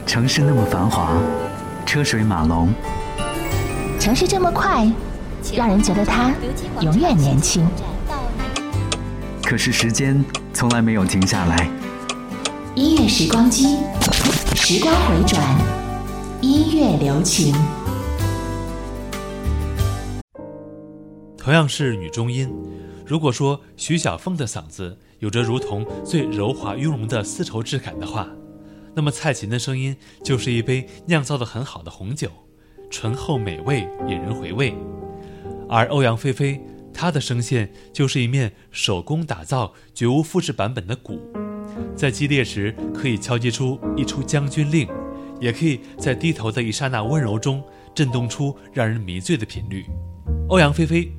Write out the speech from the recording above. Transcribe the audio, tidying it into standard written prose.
城市那么繁华，车水马龙， 城市这么快，让人觉得它永远年轻。 可是时间从来没有停下来。 音乐时光机，时光回转，音乐留情。 同样是女中音，如果说徐小凤的嗓子有着如同最柔滑雍容的丝绸质感的话，那么蔡琴的声音就是一杯酿造得很好的红酒，醇厚美味，引人回味。而欧阳菲菲，她的声线就是一面手工打造绝无复制版本的鼓，在激烈时可以敲击出一出将军令，也可以在低头的一刹那温柔中震动出让人迷醉的频率。欧阳菲菲